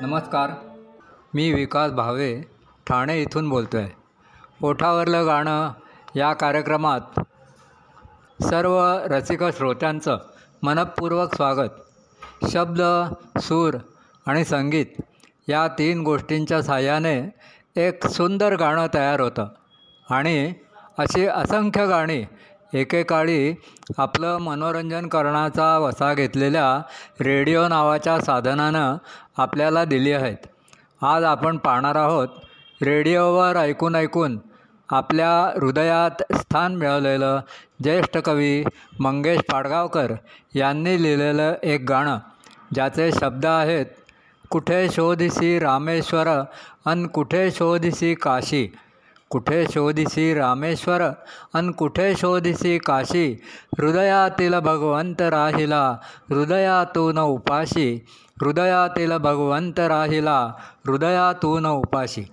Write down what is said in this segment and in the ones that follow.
नमस्कार, मी विकास भावे ठाणे इथून बोलतो आहे. ओठावरलं गाणं या कार्यक्रमात सर्व रसिक श्रोत्यांचं मनःपूर्वक स्वागत. शब्द, सूर आणि संगीत या 3 गोष्टींच्या साहाय्याने एक सुंदर गाणं तयार होतं आणि अशी असंख्य गाणी एकेकाळी आपलं मनोरंजन करण्याचा वसा घेतलेल्या रेडिओ नावाच्या साधनानं आपल्याला दिली आहेत. आज आपण पाहणार आहोत रेडिओवर ऐकून ऐकून आपल्या हृदयात स्थान मिळवलेलं ज्येष्ठ कवी मंगेश पाडगावकर यांनी लिहिलेलं एक गाणं, ज्याचे शब्द आहेत, कुठे शोधिसी रामेश्वर अन कुठे शोधिसी काशी, कुठे शोधिसी रामेश्वर अन कुठे शोधिसी काशी, हृदयातील भगवंत राहिला हृदयातून उपाशी, हृदयातील भगवंत राहिला हृदयातून उपाशी.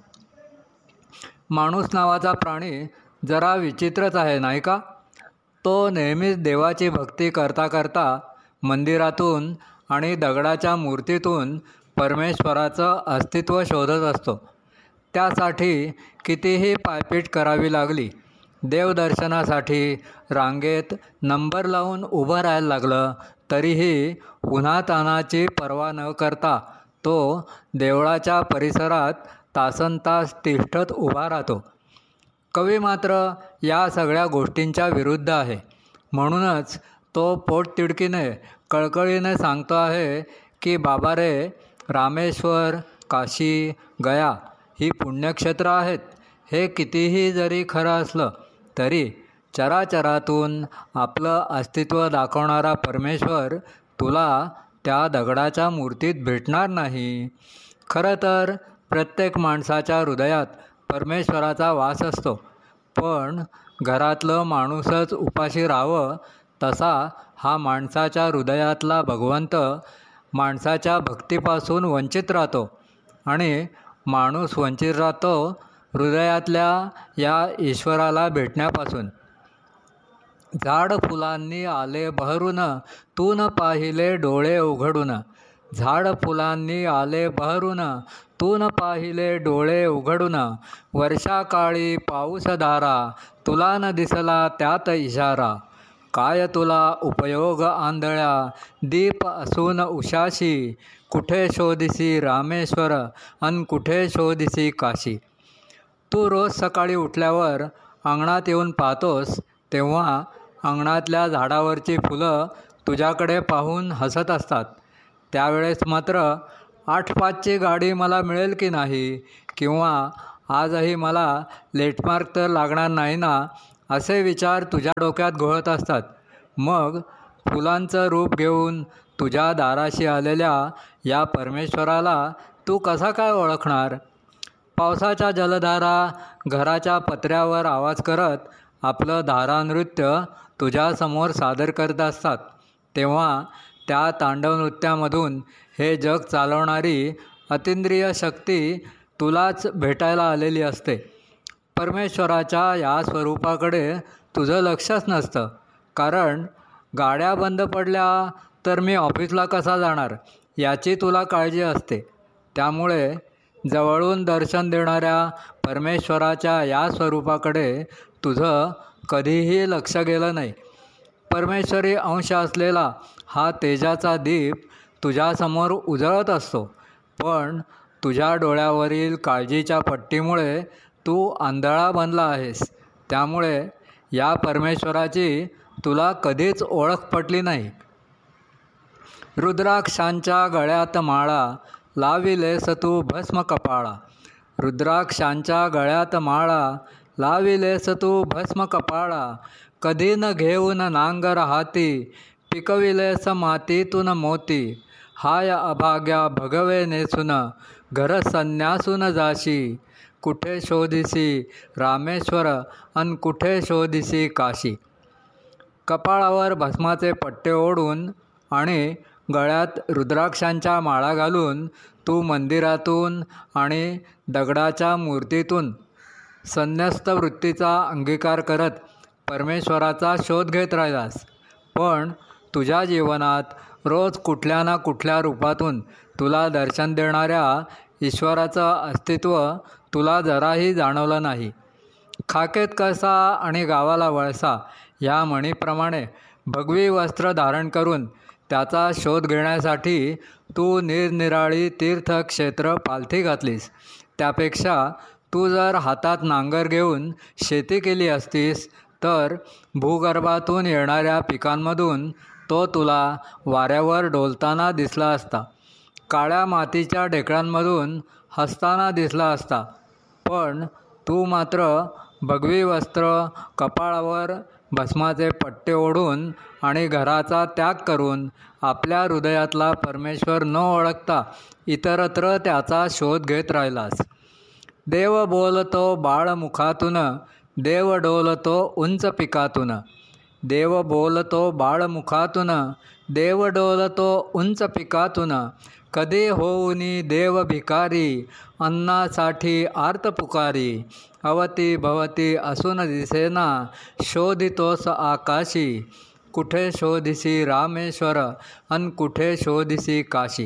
माणूस नावाचा प्राणी जरा विचित्रच आहे, नाही का? तो नेहमीच देवाची भक्ती करता करता मंदिरातून आणि दगडाच्या मूर्तीतून परमेश्वराचं अस्तित्व शोधत असतो. त्यासाठी कितीही पायपीट करावी लागली, देवदर्शनासाठी रांगेत नंबर लावून उभं राहायला लागलं, तरीही उन्हातान्हाची पर्वा न करता तो देवळाच्या परिसरात तासनतास तिष्ठत उभा राहतो. कवी मात्र या सगळ्या गोष्टींच्या विरुद्ध आहे. म्हणूनच तो पोटतिडकीने कळकळीने सांगतो आहे की बाबा रे, रामेश्वर, काशी, गया ही पुण्यक्षेत्र आहेत. हे कितीही जरी खरं असलं तरी चराचरातून आपलं अस्तित्व दाखवणारा परमेश्वर तुला त्या दगडाच्या मूर्तीत भेटणार नाही. खरं तर प्रत्येक माणसाच्या हृदयात परमेश्वराचा वास असतो, पण घरातलं माणूसच उपाशी राहावं तसा हा माणसाच्या हृदयातला भगवंत माणसाच्या भक्तीपासून वंचित राहतो आणि माणूस वंचित राहतो हृदयातल्या या ईश्वराला भेटण्यापासून. झाड फुलांनी आले बहरून तून पाहिले डोळे उघडून, झाड फुलांनी आले बहरून तून पाहिले डोळे उघडून, वर्षाकाळी पाऊसधारा तुला न दिसला त्यात इशारा, काय तुला उपयोग आंधळ्या दीप असून उशाशी, कुठे शोधिसी रामेश्वर अन कुठे शोधिसी काशी. तू रोज सकाळी उठल्यावर अंगणात येऊन पाहतोस तेव्हा अंगणातल्या झाडावरची फुलं तुझ्याकडे पाहून हसत असतात. त्यावेळेस मात्र 8:05ची गाडी मला मिळेल की नाही, किंवा आजही मला लेटमार्क तर लागणार नाही ना, असे विचार तुझ्या डोक्यात घोळत असतात. मग फुलांचं रूप घेऊन तुझ्या दाराशी आलेल्या या परमेश्वराला तू कसा काय ओळखणार? पावसाच्या जलधारा घराच्या पत्र्यावर आवाज करत आपलं धारानृत्य तुझ्यासमोर सादर करत असतात. तेव्हा त्या तांडव नृत्यामधून हे जग चालवणारी अतींद्रिय शक्ती तुलाच भेटायला आलेली असते. परमेश्वराच्या या स्वरूपाकडे तुझं लक्षच नसतं, कारण गाड्या बंद पडल्या तर मी ऑफिसला कसा जाणार याची तुला काळजी असते. त्यामुळे जवळून दर्शन देणाऱ्या परमेश्वराच्या या स्वरूपाकडे तुझं कधीही लक्ष गेलं नाही. परमेश्वरी अंश असलेला हा तेजाचा दीप तुझ्यासमोर उजळत असतो, पण तुझ्या डोळ्यावरील काळजीच्या पट्टीमुळे तू आंधळा बनला आहेस. त्यामुळे या परमेश्वराची तुला कधीच ओळख पटली नाही. रुद्राक्षांच्या गळ्यात माळा लाविलेस तू भस्म कपाळा, रुद्राक्षांच्या गळ्यात माळा लाविलेस तू भस्म कपाळा, कधी न घेऊन नांगर हाती पिकविलेस मातीतून मोती, हाय अभाग्या भगवे नेसून घर संन्यासून जाशी, कुठे शोधिसी रामेश्वर अन कुठे शोधिसी काशी. कपाळावर भस्माचे पट्टे ओढून आणि गळ्यात रुद्राक्षांच्या माळा घालून तू मंदिरातून आणि दगडाच्या मूर्तीतून संन्यस्त वृत्तीचा अंगीकार करत परमेश्वराचा शोध घेत राहिलास. पण तुझ्या जीवनात रोज कुठल्या ना कुठल्या रूपातून तुला दर्शन देणाऱ्या ईश्वराचं अस्तित्व तुला जराही जाणवलं नाही. खाकेत कसा आणि गावाला वळसा ह्या म्हणीप्रमाणे भगवी वस्त्र धारण करून त्याचा शोध घेण्यासाठी तू निरनिराळी तीर्थक्षेत्र पालथी घातलीस. त्यापेक्षा तू जर हातात नांगर घेऊन शेती केली असतीस तर भूगर्भातून येणाऱ्या पिकांमधून तो तुला वाऱ्यावर डोलताना दिसला असता, काळ्या मातीच्या ढेकळांमधून हसताना दिसला असता. पण तू मात्र भगवी वस्त्र, कपाळावर भस्माचे पट्टे ओढून आणि घराचा त्याग करून आपल्या हृदयातला परमेश्वर न ओळखता इतरत्र त्याचा शोध घेत राहिलास. देव बोलतो बाळमुखातून, देव डोलतो उंच पिकातून. देव बोलतो बाळमुखातून, देव डोलतो उंच पिकातून. कधी होऊनी देव भिकारी, अन्नासाठी आर्त पुकारी. अवती भवती असून दिसेना, शोधितोस आकाशी. कुठे शोधिसी रामेश्वर, अन कुठे शोधिसी काशी.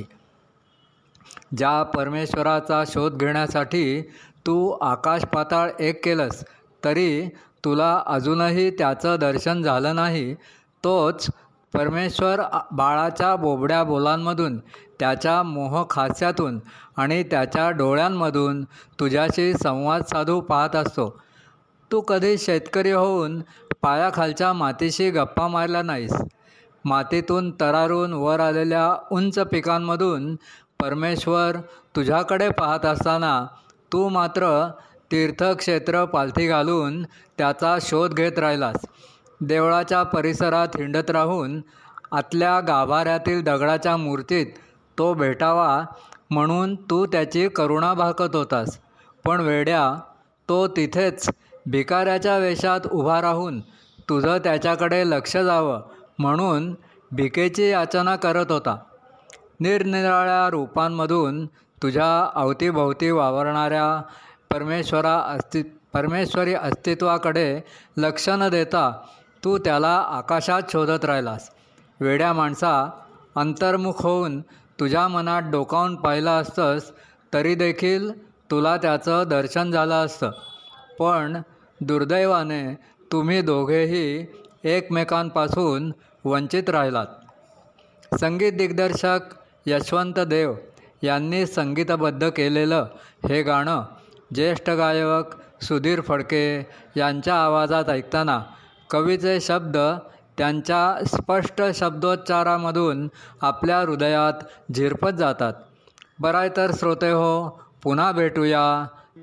ज्या परमेश्वराचा शोध घेण्यासाठी तू आकाश पाताळ एक केलंस तरी तुला अजूनही त्याचं दर्शन झालं नाही. तोच परमेश्वर बाळाच्या बोबड्या बोलांमधून, त्याच्या मोहखास्यातून आणि त्याच्या डोळ्यांमधून तुझ्याशी संवाद साधू पाहत असतो. तू कधी शेतकरी होऊन पायाखालच्या मातीशी गप्पा मारल्या नाहीस. मातीतून तरारून वर आलेल्या उंच पिकांमधून परमेश्वर तुझ्याकडे पाहत असताना तू मात्र तीर्थक्षेत्र पालथी घालून त्याचा शोध घेत राहिलास. देवळाच्या परिसरात हिंडत राहून आतल्या गाभाऱ्यातील दगडाच्या मूर्तीत तो भेटावा म्हणून तू त्याची करुणा भाकत होतास. पण वेड्या, तो तिथेच भिकाऱ्याच्या वेशात उभा राहून तुझं त्याच्याकडे लक्ष जावं म्हणून भिकेची याचना करत होता. निरनिराळ्या रूपांमधून तुझ्या अवतीभोवती वावरणाऱ्या परमेश्वरी अस्तित्वाकडे लक्ष न देता तू त्याला आकाशात शोधत राहिलास. वेड्या माणसा, अंतर्मुख होऊन तुझ्या मनात डोकावून पाहिलं असतंस तरी देखील तुला त्याचं दर्शन झालं असतं. पण दुर्दैवाने तुम्ही दोघेही एकमेकांपासून वंचित राहिलात. संगीत दिग्दर्शक यशवंत देव यांनी संगीतबद्ध केलेलं हे गाणं ज्येष्ठ गायक सुधीर फडके यांच्या आवाजात ऐकताना कवीचे शब्द त्यांच्या स्पष्ट शब्दोच्चारामधून आपल्या हृदयात झिरपत जातात. बरं आहे तर श्रोते हो, पुन्हा भेटूया.